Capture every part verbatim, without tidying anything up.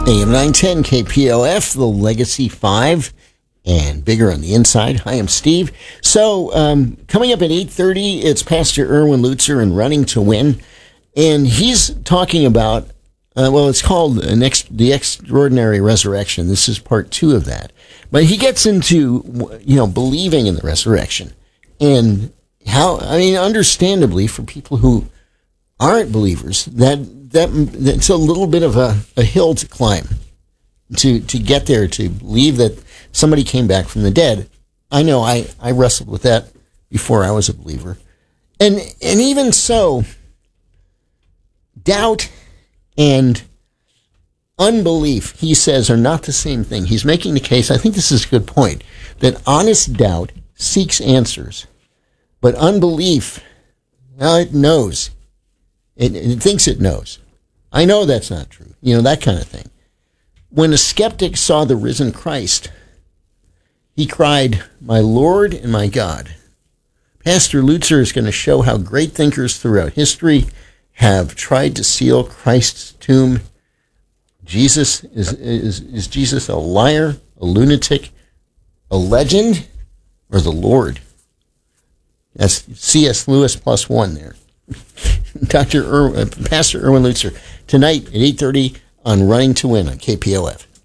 A M nine ten K P O F, the Legacy five, and bigger on the inside. Hi, I'm Steve. So, um, coming up at eight thirty, it's Pastor Erwin Lutzer and Running to Win. And he's talking about, uh, well, it's called an ex- The Extraordinary Resurrection. This is part two of that. But he gets into, you know, believing in the resurrection. And how, I mean, understandably, for people who aren't believers, that that that's a little bit of a, a hill to climb to to get there, to believe that somebody came back from the dead. I know I, I wrestled with that before I was a believer. And and even so, doubt and unbelief, he says, are not the same thing. He's making the case, I think this is a good point, that honest doubt seeks answers, but unbelief, well, it knows. It, it thinks it knows. I know that's not true. You know, that kind of thing. When a skeptic saw the risen Christ, he cried, "My Lord and my God." Pastor Lutzer is going to show how great thinkers throughout history have tried to seal Christ's tomb. Jesus, is, is, is Jesus a liar, a lunatic, a legend, or the Lord? That's C S Lewis plus one there. Doctor Ir- uh, Pastor Erwin Lutzer, tonight at eight thirty on Running to Win on K P O F.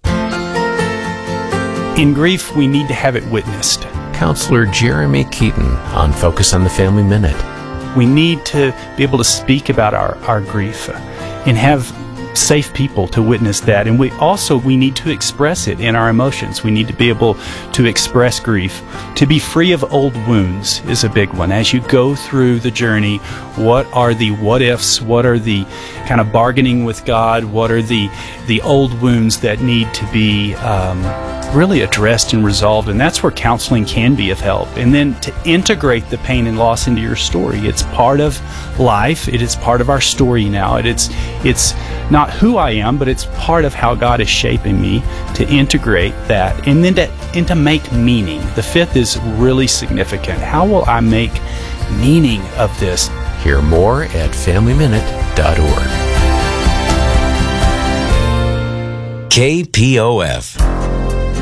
In grief, we need to have it witnessed. Counselor Jeremy Keaton on Focus on the Family Minute. We need to be able to speak about our, our grief and have safe people to witness that. And we also, we need to express it in our emotions. We need to be able to express grief. To be free of old wounds is a big one. As you go through the journey, what are the what ifs? What are the kind of bargaining with God? What are the, the old wounds that need to be um, really addressed and resolved? And that's where counseling can be of help. And then to integrate the pain and loss into your story. It's part of life. It is part of our story now. It, it's, it's not who I am, but it's part of how God is shaping me, to integrate that and then to, and to make meaning. The fifth is really significant. How will I make meaning of this? Hear more at family minute dot org. K P O F.